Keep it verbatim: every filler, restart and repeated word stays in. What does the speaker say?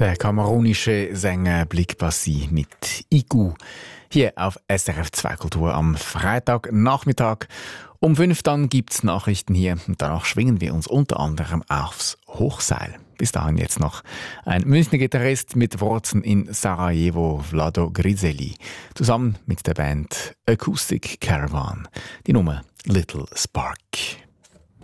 Der kamerunische Sänger Blick Bassi mit Igu. Hier auf S R F zwei Kultur am Freitagnachmittag. Um fünf dann gibt's Nachrichten hier und danach schwingen wir uns unter anderem aufs Hochseil. Bis dahin jetzt noch ein Münchner Gitarrist mit Wurzeln in Sarajevo, Vlado Griseli, zusammen mit der Band Acoustic Caravan. Die Nummer Little Spark.